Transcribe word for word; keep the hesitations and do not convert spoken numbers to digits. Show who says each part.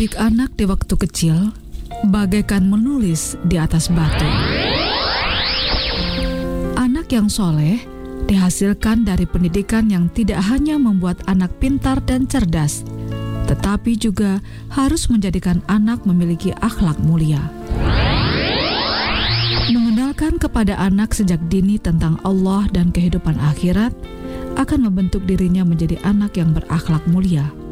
Speaker 1: Mendidik anak di waktu kecil bagaikan menulis di atas batu. Anak yang soleh dihasilkan dari pendidikan yang tidak hanya membuat anak pintar dan cerdas, tetapi juga harus menjadikan anak memiliki akhlak mulia. Mengenalkan kepada anak sejak dini tentang Allah dan kehidupan akhirat akan membentuk dirinya menjadi anak yang berakhlak mulia.